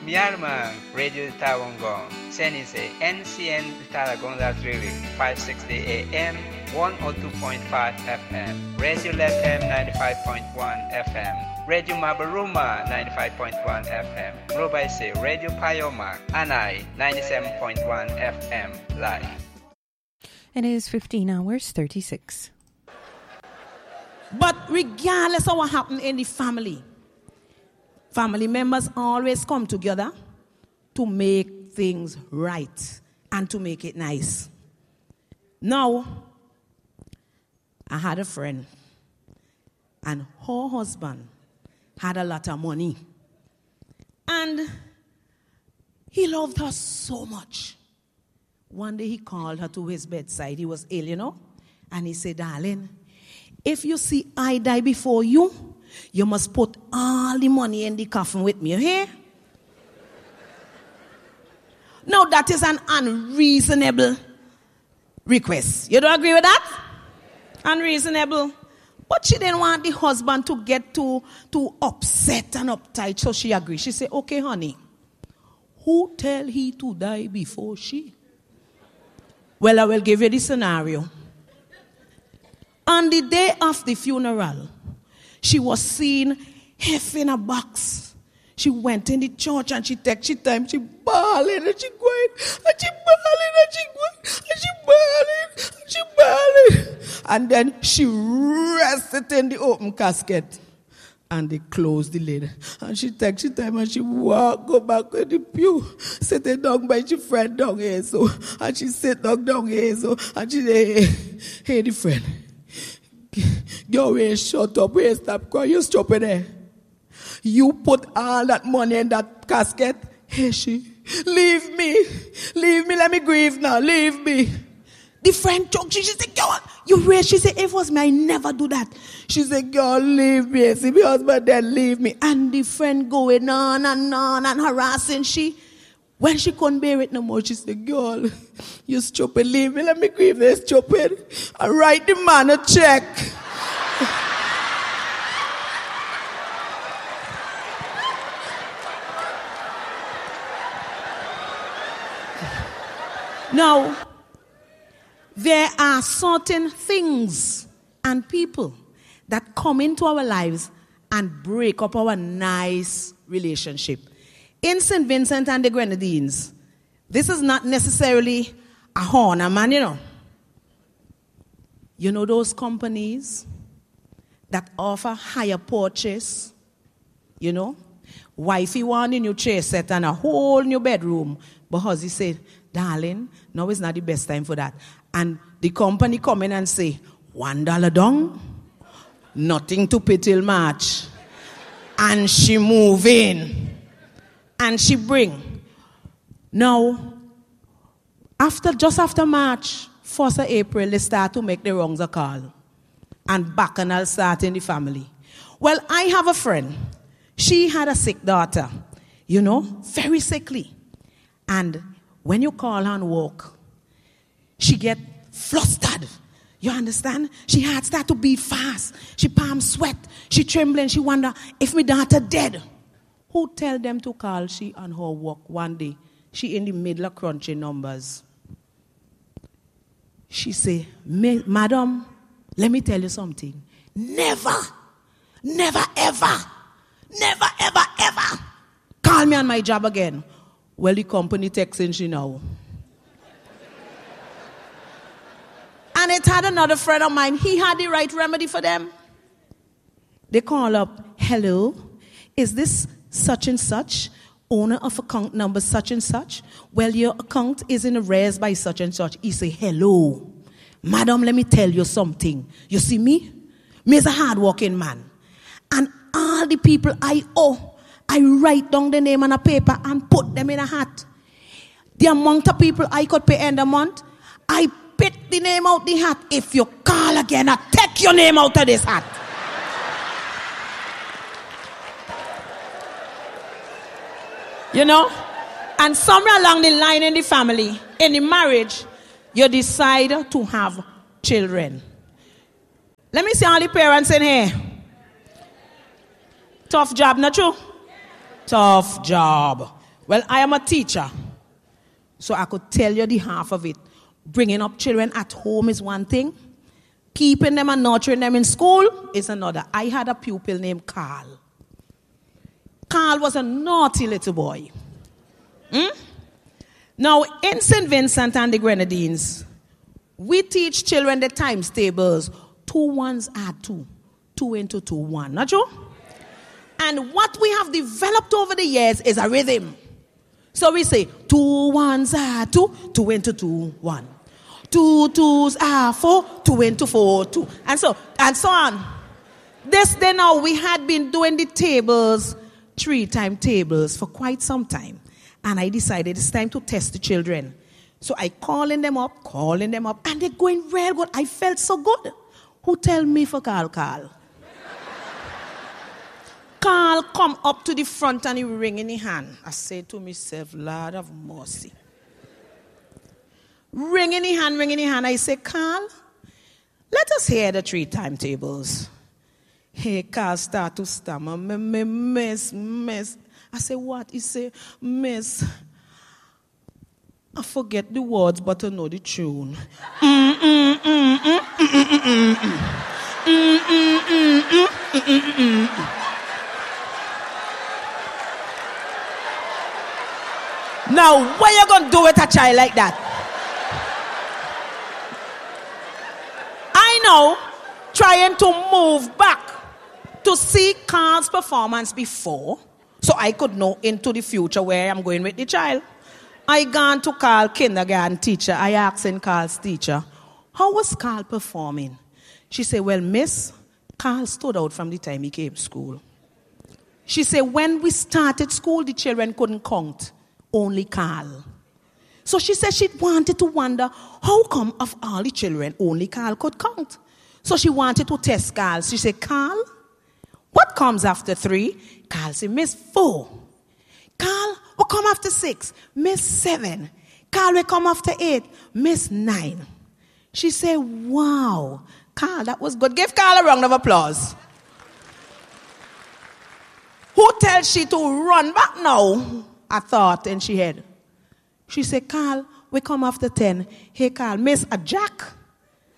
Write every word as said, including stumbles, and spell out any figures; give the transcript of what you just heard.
Myanmar, Radio Tawangong, Senise, N C N Talagonda Trili, five sixty A M, one oh two point five F M, Radio Lethem ninety-five point one F M, Radio Mabaruma ninety-five point one F M, Robaise, Radio Payoma, Anai ninety-seven point one F M, live. And it is fifteen hours, thirty-six. But regardless of what happened in the family, family members always come together to make things right and to make it nice. Now, I had a friend, and her husband had a lot of money. And he loved her so much. One day he called her to his bedside. He was ill, you know. And he said, darling, if you see I die before you, you must put all the money in the coffin with me, you hear? Now that is an unreasonable request. You don't agree with that? Unreasonable. But she didn't want the husband to get too, too upset and uptight, so she agreed. She said, okay, honey, who tell he to die before she? Well, I will give you the scenario. On the day of the funeral, she was seen half in a box. She went in the church and she took she time, she bawling and she going, and she bawling and she going, and she bawling and she bawling. And then she rested in the open casket. And they closed the lid. And she takes she time and she walk, go back to the pew, sit down by she friend down here, so. And she sit down down here, so. And she say, hey, hey, the friend, go away, shut up, wait, stop, crying, you stop it there. You put all that money in that casket. Hey, she, leave me, leave me, let me grieve now, leave me. The friend choked, she, she said, girl, you rich. She said, if it was me, I never do that. She said, girl, leave me. See, my husband then leave me. And the friend going on and on and harassing she. When she couldn't bear it no more, she said, girl, you stupid, leave me, let me grieve this stupid. I write the man a check. Now, there are certain things and people that come into our lives and break up our nice relationship. In Saint Vincent and the Grenadines, this is not necessarily a honor, man, you know. You know those companies that offer higher purchase, you know? Wifey want a new chair set and a whole new bedroom. But husband said, darling, now is not the best time for that. And the company come in and say, one dollar down, nothing to pay till March. And she move in. And she bring. Now, after just after March, first of April, they start to make the wrongs a call. And bacchanal start in the family. Well, I have a friend. She had a sick daughter. You know, very sickly. And when you call her and walk, she get flustered. You understand? She heart start to beat fast. She palm sweat. She trembling. She wonder if my daughter dead. Who tell them to call she on her walk one day? She in the middle of crunching numbers. She say, madam, let me tell you something. Never, never, ever, never, ever, ever call me on my job again. Well, the company texting she now. And it had another friend of mine. He had the right remedy for them. They call up, hello, is this such and such, owner of account number such and such? Well, your account is in arrears by such and such. He say, hello, madam, let me tell you something. You see me? Me is a hard-working man. And all the people I owe, I write down the name on a paper and put them in a hat. The amount of people I could pay in the month, I pick the name out the hat. If you call again, I take your name out of this hat. You know? And somewhere along the line in the family, in the marriage, you decide to have children. Let me see all the parents in here. Tough job, not true? Tough job. Well, I am a teacher, so I could tell you the half of it. Bringing up children at home is one thing. Keeping them and nurturing them in school is another. I had a pupil named Carl. Carl was a naughty little boy. Hmm? Now, in Saint Vincent and the Grenadines, we teach children the times tables. Two ones add two. Two into two, one. Not true? And what we have developed over the years is a rhythm. So we say, two ones are two, two into two, one. Two twos are four, two into four, two. And so, and so on. This day now, we had been doing the tables, three-time tables, for quite some time. And I decided it's time to test the children. So I calling them up, calling them up, and they're going real good. I felt so good. Who tell me for Carl, Carl? Carl come up to the front and he ring in his hand. I say to myself, Lord of mercy. Ring in his hand, ring in his hand. I say, Carl, let us hear the three timetables. Hey, Carl start to stammer. Miss, miss. I say, what? He say, miss, I forget the words, but I know the tune. Mm, mm, mm, mm, mm, mm, mm, mm. Mm, mm, mm, mm, mm, mm, mm. Now, what you going to do with a child like that? I know, trying to move back to see Carl's performance before, so I could know into the future where I'm going with the child. I gone to Carl kindergarten teacher. I asked in Carl's teacher, how was Carl performing? She said, well, miss, Carl stood out from the time he came to school. She said, when we started school, the children couldn't count. Only Carl. So she said she wanted to wonder, how come of all the children, only Carl could count? So she wanted to test Carl. She said, Carl, what comes after three? Carl said, miss, four. Carl, what come after six? Miss, seven. Carl, what come after eight? Miss, nine. She said, wow, Carl, that was good. Give Carl a round of applause. Who tells she to run back now? I thought in she head. She said, Carl, we come after ten. Hey, Carl, miss a jack.